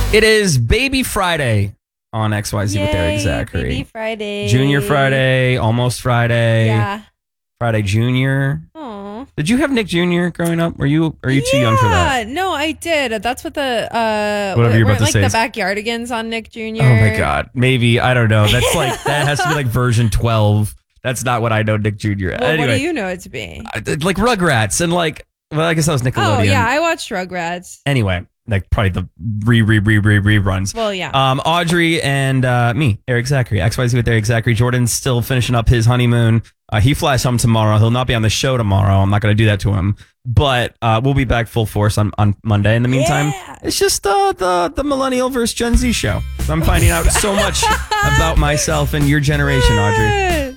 It is Baby Friday on XYZ with Eric Zachary. Baby Friday. Junior Friday, almost Friday. Yeah. Friday Junior. Aw. Did you have Nick Jr. growing up? Are you too young for that? No, I did. That's what the Whatever you're about to like say the is- Backyardigans on Nick Jr. Oh my God. Maybe. I don't know. That's like, that has to be like version 12. That's not what I know Nick Jr. Well, Anyway, what do you know it to be? like Rugrats and like, well, I guess that was Nickelodeon. Oh yeah, I watched Rugrats. Anyway, like probably the reruns. Well, yeah. Audrey and me, Eric Zachary, XYZ with Eric Zachary. Jordan's still finishing up his honeymoon. He flies home tomorrow. He'll not be on the show tomorrow. I'm not going to do that to him. But we'll be back full force on Monday. In the meantime, it's just the Millennial versus Gen Z show. I'm finding out so much about myself and your generation, Audrey.